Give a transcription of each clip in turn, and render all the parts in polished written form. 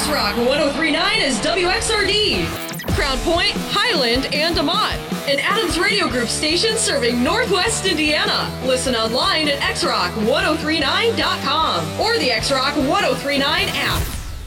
X-Rock 1039 is WXRD. Crown Point, Highland, and DeMont. An Adams Radio Group station serving Northwest Indiana. Listen online at xrock1039.com or the X-Rock 1039 app.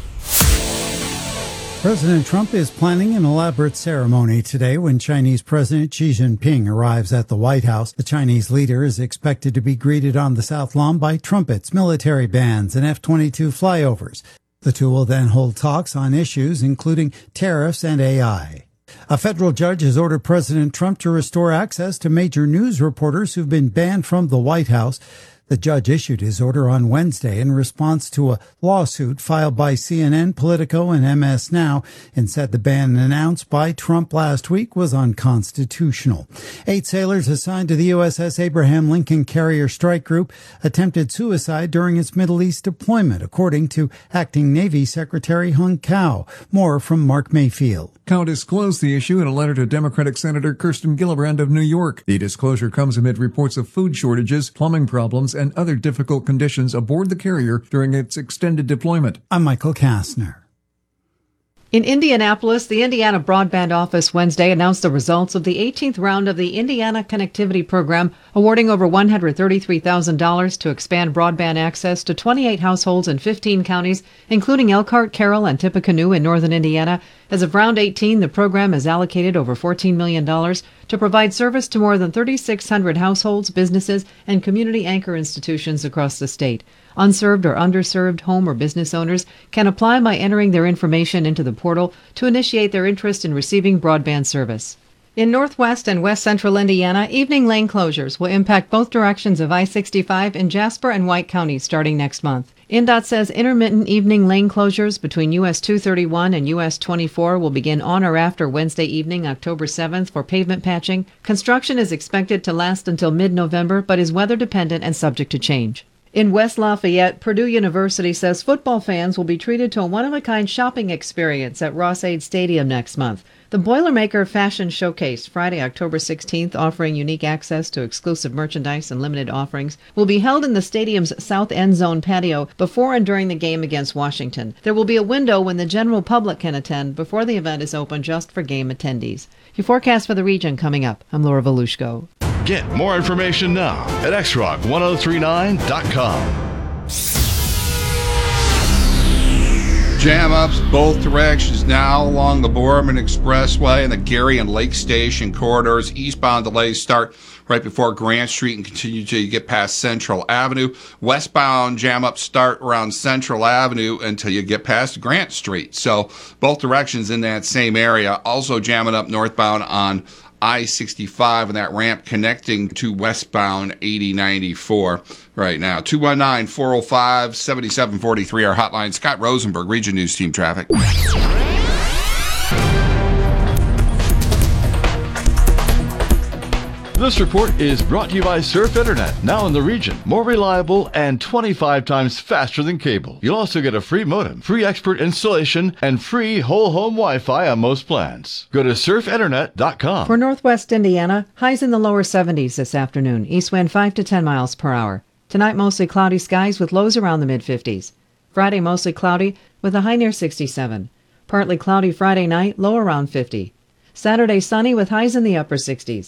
President Trump is planning an elaborate ceremony today when Chinese President Xi Jinping arrives at the White House. The Chinese leader is expected to be greeted on the South Lawn by trumpets, military bands, and F-22 flyovers. The two will then hold talks on issues including tariffs and AI. A federal judge has ordered President Trump to restore access to major news reporters who've been banned from the White House. The judge issued his order on Wednesday in response to a lawsuit filed by CNN, Politico, and MS Now, and said the ban announced by Trump last week was unconstitutional. 8 sailors assigned to the USS Abraham Lincoln Carrier Strike Group attempted suicide during its Middle East deployment, according to Acting Navy Secretary Hung Cao. More from Mark Mayfield. Cao disclosed the issue in a letter to Democratic Senator Kirsten Gillibrand of New York. The disclosure comes amid reports of food shortages, plumbing problems, and other difficult conditions aboard the carrier during its extended deployment. I'm Michael Kastner. In Indianapolis, the Indiana Broadband Office Wednesday announced the results of the 18th round of the Indiana Connectivity Program, awarding over $133,000 to expand broadband access to 28 households in 15 counties, including Elkhart, Carroll, and Tippecanoe in northern Indiana. As of round 18, the program has allocated over $14 million to provide service to more than 3,600 households, businesses, and community anchor institutions across the state. Unserved or underserved home or business owners can apply by entering their information into the portal to initiate their interest in receiving broadband service. In northwest and west central Indiana, evening lane closures will impact both directions of I-65 in Jasper and White counties starting next month. INDOT says intermittent evening lane closures between US 231 and US 24 will begin on or after Wednesday evening, October 7th, for pavement patching. Construction is expected to last until mid-November, but is weather dependent and subject to change. In West Lafayette, Purdue University says football fans will be treated to a one-of-a-kind shopping experience at Ross-Ade Stadium next month. The Boilermaker Fashion Showcase, Friday, October 16th, offering unique access to exclusive merchandise and limited offerings, will be held in the stadium's south end zone patio before and during the game against Washington. There will be a window when the general public can attend before the event is open just for game attendees. Your forecast for the region coming up. I'm Laura Volushko. Get more information now at xrock1039.com. Jam ups both directions now along the Borman Expressway and the Gary and Lake Station corridors. Eastbound delays start right before Grant Street and continue till you get past Central Avenue. Westbound jam ups start around Central Avenue until you get past Grant Street. So both directions in that same area. Also jamming up northbound on I-65 and that ramp connecting to westbound 8094 right now. 219-405-7743, our hotline. Scott Rosenberg, Region News Team Traffic. This report is brought to you by Surf Internet, now in the region. More reliable and 25 times faster than cable. You'll also get a free modem, free expert installation, and free whole home Wi-Fi on most plans. Go to surfinternet.com. For northwest Indiana, highs in the lower 70s this afternoon. East wind 5 to 10 miles per hour. Tonight, mostly cloudy skies with lows around the mid-50s. Friday, mostly cloudy with a high near 67. Partly cloudy Friday night, low around 50. Saturday, sunny with highs in the upper 60s.